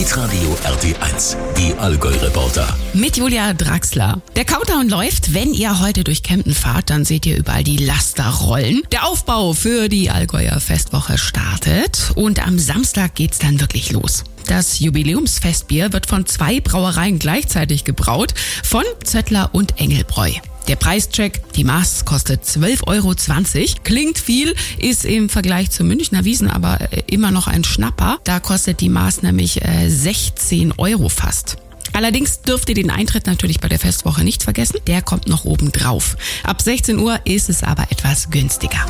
Hitradio RT1, die Allgäu-Reporter. Mit Julia Draxler. Der Countdown läuft. Wenn ihr heute durch Kempten fahrt, dann seht ihr überall die Laster rollen. Der Aufbau für die Allgäuer Festwoche startet und am Samstag geht's dann wirklich los. Das Jubiläumsfestbier wird von 2 Brauereien gleichzeitig gebraut, von Zöttler und Engelbräu. Der Preischeck, die Maß kostet 12,20 €. Klingt viel, ist im Vergleich zur Münchner Wiesn aber immer noch ein Schnapper. Da kostet die Maß nämlich 16 € fast. Allerdings dürft ihr den Eintritt natürlich bei der Festwoche nicht vergessen. Der kommt noch oben drauf. Ab 16 Uhr ist es aber etwas günstiger.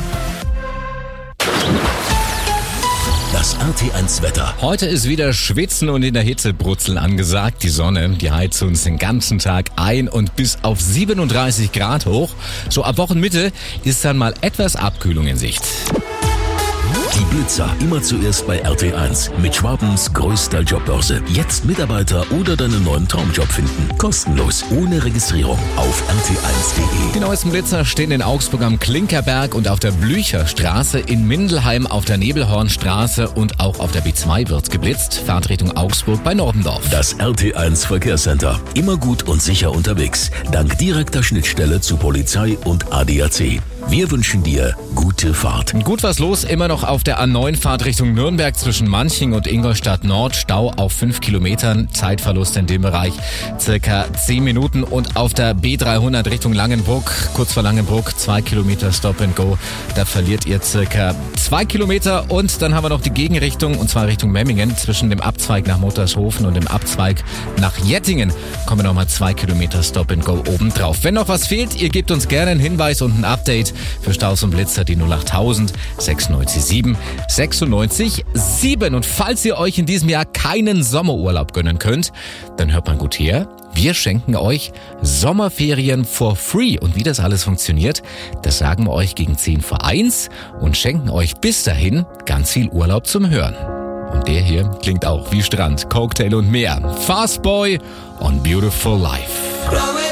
Das RT1-Wetter. Heute ist wieder Schwitzen und in der Hitze brutzeln angesagt. Die Sonne, die heizt uns den ganzen Tag ein und bis auf 37 Grad hoch. So ab Wochenmitte ist dann mal etwas Abkühlung in Sicht. Die Blitzer immer zuerst bei RT1 mit Schwabens größter Jobbörse. Jetzt Mitarbeiter oder deinen neuen Traumjob finden. Kostenlos, ohne Registrierung auf rt1.de. Die neuesten Blitzer stehen in Augsburg am Klinkerberg und auf der Blücherstraße, in Mindelheim auf der Nebelhornstraße und auch auf der B2 wird geblitzt. Fahrt Richtung Augsburg bei Nordendorf. Das RT1 Verkehrscenter. Immer gut und sicher unterwegs. Dank direkter Schnittstelle zu Polizei und ADAC. Wir wünschen dir gute Fahrt. Gut was los, immer noch auf der A9 Fahrt Richtung Nürnberg zwischen Manching und Ingolstadt Nord. Stau auf 5 Kilometern, Zeitverlust in dem Bereich circa 10 Minuten. Und auf der B300 Richtung Langenbruck, kurz vor Langenbruck, 2 Kilometer Stop and Go. Da verliert ihr circa 2 Kilometer. Und dann haben wir noch die Gegenrichtung, und zwar Richtung Memmingen. Zwischen dem Abzweig nach Muttershofen und dem Abzweig nach Jettingen kommen nochmal 2 Kilometer Stop and Go obendrauf. Wenn noch was fehlt, ihr gebt uns gerne einen Hinweis und ein Update. Für Staus und Blitzer die 08000 967 96 7. Und falls ihr euch in diesem Jahr keinen Sommerurlaub gönnen könnt, dann hört mal gut her. Wir schenken euch Sommerferien for free. Und wie das alles funktioniert, das sagen wir euch gegen 10 vor 1 und schenken euch bis dahin ganz viel Urlaub zum Hören. Und der hier klingt auch wie Strand, Cocktail und mehr. Fastboy on Beautiful Life.